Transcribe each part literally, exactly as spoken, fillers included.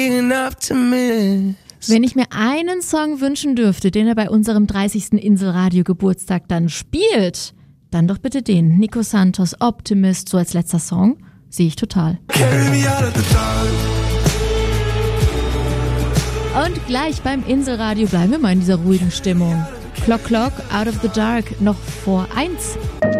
Wenn ich mir einen Song wünschen dürfte, den er bei unserem dreißigsten Inselradio-Geburtstag dann spielt, dann doch bitte den. Nico Santos, Optimist, so als letzter Song. Sehe ich total. Und gleich beim Inselradio bleiben wir mal in dieser ruhigen Stimmung. Clock Clock, Out of the Dark, noch vor eins.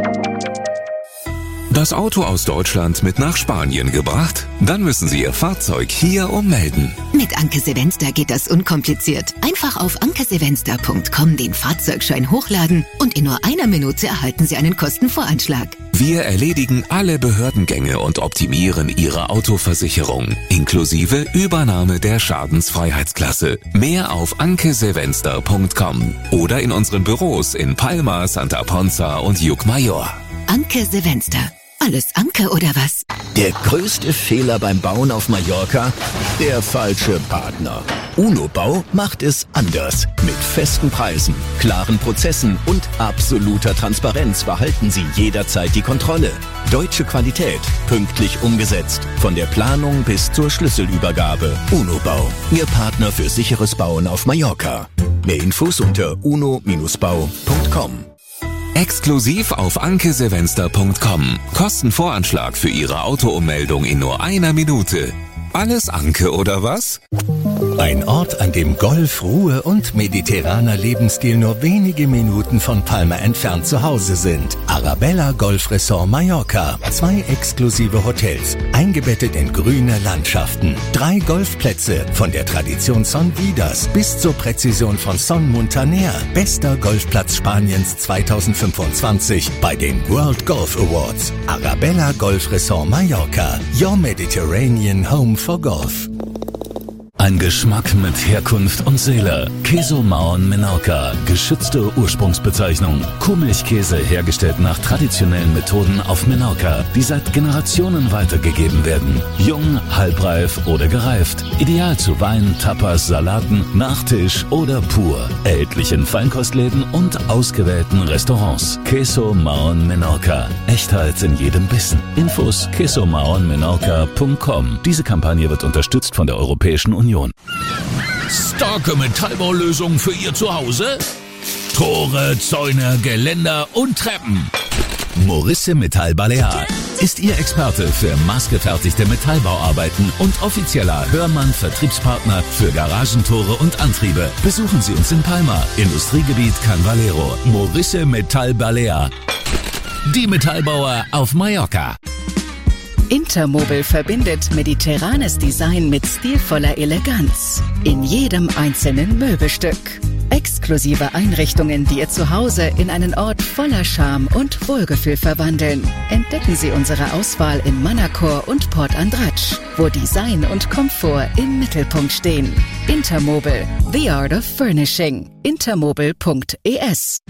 Das Auto aus Deutschland mit nach Spanien gebracht? Dann müssen Sie Ihr Fahrzeug hier ummelden. Mit Anke Sevenster geht das unkompliziert. Einfach auf anke sevenster punkt com den Fahrzeugschein hochladen und in nur einer Minute erhalten Sie einen Kostenvoranschlag. Wir erledigen alle Behördengänge und optimieren Ihre Autoversicherung, inklusive Übernahme der Schadensfreiheitsklasse. Mehr auf anke sevenster punkt com oder in unseren Büros in Palma, Santa Ponza und Llucmajor. Anke Sevenster. Alles Anke oder was? Der größte Fehler beim Bauen auf Mallorca? Der falsche Partner. UNO-Bau macht es anders. Mit festen Preisen, klaren Prozessen und absoluter Transparenz behalten Sie jederzeit die Kontrolle. Deutsche Qualität, pünktlich umgesetzt. Von der Planung bis zur Schlüsselübergabe. UNO-Bau, Ihr Partner für sicheres Bauen auf Mallorca. Mehr Infos unter uno Bindestrich bau punkt com. Exklusiv auf anke sevenster punkt com. Kostenvoranschlag für Ihre Autoummeldung in nur einer Minute. Alles Anke oder was? Ein Ort, an dem Golf, Ruhe und mediterraner Lebensstil nur wenige Minuten von Palma entfernt zu Hause sind. Arabella Golf Resort Mallorca. Zwei exklusive Hotels, eingebettet in grüne Landschaften. Drei Golfplätze, von der Tradition Son Vidas bis zur Präzision von Son Muntaner. Bester Golfplatz Spaniens zweitausendfünfundzwanzig bei den World Golf Awards. Arabella Golf Resort Mallorca. Your Mediterranean Home for Golf. Ein Geschmack mit Herkunft und Seele. Queso Mahon Menorca, geschützte Ursprungsbezeichnung. Kuhmilchkäse hergestellt nach traditionellen Methoden auf Menorca, die seit Generationen weitergegeben werden. Jung, halbreif oder gereift. Ideal zu Wein, Tapas, Salaten, Nachtisch oder pur. Erhältlich in Feinkostläden und ausgewählten Restaurants. Queso Mahon Menorca. Echtheit in jedem Bissen. Infos queso mahon menorca punkt com. Diese Kampagne wird unterstützt von der Europäischen Union. Starke Metallbaulösung für Ihr Zuhause? Tore, Zäune, Geländer und Treppen. Morisse Metall Balear ist Ihr Experte für maßgefertigte Metallbauarbeiten und offizieller Hörmann-Vertriebspartner für Garagentore und Antriebe. Besuchen Sie uns in Palma, Industriegebiet Can Valero. Morisse Metall Balear. Die Metallbauer auf Mallorca. Intermobil verbindet mediterranes Design mit stilvoller Eleganz. In jedem einzelnen Möbelstück. Exklusive Einrichtungen, die Ihr Zuhause in einen Ort voller Charme und Wohlgefühl verwandeln. Entdecken Sie unsere Auswahl in Manacor und Port Andratx, wo Design und Komfort im Mittelpunkt stehen. Intermobil, the art of furnishing. intermobil punkt es